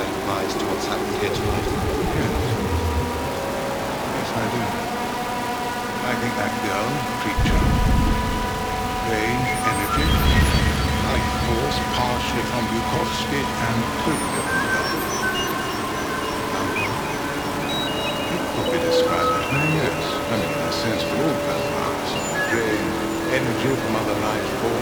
that applies to what's happened here tonight? Yes. Yes, I do. I think that girl, creature, range, energy, life force partially from Bukowski and totally from God. It could be described that way, yes. I mean, in a sense, for all phenomena. Range, energy from other life force.